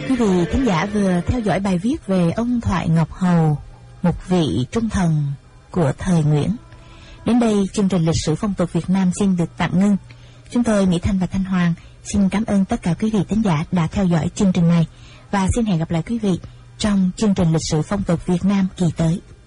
Quý vị thính giả vừa theo dõi bài viết về ông Thoại Ngọc Hầu, một vị trung thần của thời Nguyễn. Đến đây, chương trình lịch sử phong tục Việt Nam xin được tạm ngưng. Chúng tôi Mỹ Thanh và Thanh Hoàng xin cảm ơn tất cả quý vị thính giả đã theo dõi chương trình này và xin hẹn gặp lại quý vị trong chương trình lịch sử phong tục Việt Nam kỳ tới.